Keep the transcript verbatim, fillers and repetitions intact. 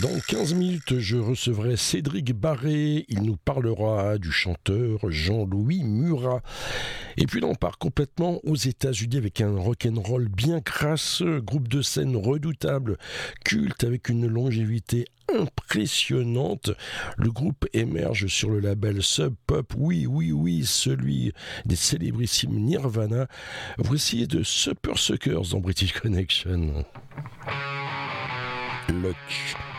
Dans quinze minutes, je recevrai Cédric Barré. Il nous parlera du chanteur Jean-Louis Murat. Et puis là, on part complètement aux États-Unis avec un rock'n'roll bien crasseux, groupe de scène redoutable, culte avec une longévité impressionnante. Le groupe émerge sur le label Sub Pop, oui, oui, oui, celui des célébrissimes Nirvana. Voici de Super Suckers dans British Connection. Luck.